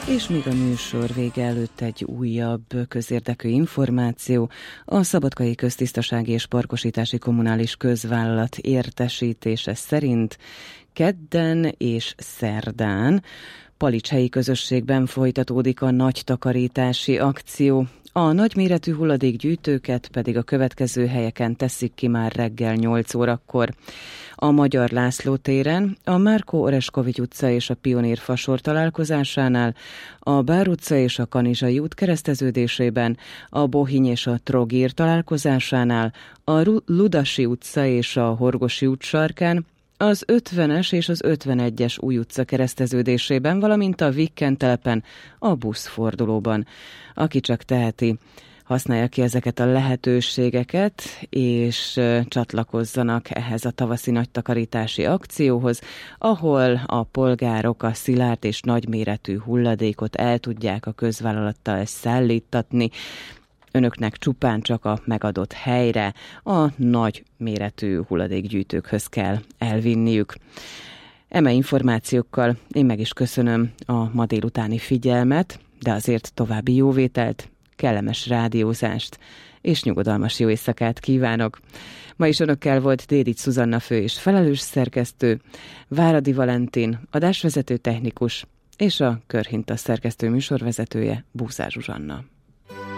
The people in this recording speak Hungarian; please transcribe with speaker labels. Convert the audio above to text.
Speaker 1: És még a műsor vége előtt egy újabb közérdekű információ. A Szabadkai Köztisztasági és Parkosítási Kommunális Közvállalat értesítése szerint kedden és szerdán Palics helyi közösségben folytatódik a nagy takarítási akció. A nagyméretű hulladékgyűjtőket pedig a következő helyeken teszik ki már reggel 8 órakor. A Magyar László téren, a Márkó Oreskovics utca és a Pionír fasor találkozásánál, a Bár utca és a Kanizsai út kereszteződésében, a Bohiny és a Trogír találkozásánál, a Ludasi utca és a Horgosi út sarkán, az 50-es és az 51-es Új utca kereszteződésében, valamint a Vikken telepen, a buszfordulóban. Aki csak teheti, használja ki ezeket a lehetőségeket, és csatlakozzanak ehhez a tavaszi nagytakarítási akcióhoz, ahol a polgárok a szilárd és nagyméretű hulladékot el tudják a közvállalattal szállítatni. Önöknek csupán csak a megadott helyre, a nagy méretű hulladékgyűjtőkhöz kell elvinniük. Eme információkkal én meg is köszönöm a ma délutáni figyelmet, de azért további jóvételt, kellemes rádiózást és nyugodalmas jó éjszakát kívánok. Ma is önökkel volt Dédics Zsuzsanna fő és felelős szerkesztő, Váradi Valentin, adásvezető technikus és a Körhinta szerkesztő műsorvezetője, Búszár Zsuzsanna.